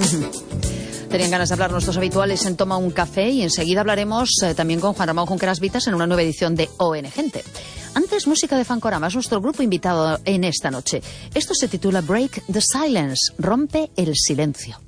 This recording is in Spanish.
Tenían ganas de hablar nuestros habituales en Toma un Café y enseguida hablaremos también con Juan Ramón Junqueras Vitas en una nueva edición de ON Gente. Antes, música de Fancorama, es nuestro grupo invitado en esta noche. Esto se titula Break the Silence, rompe el silencio.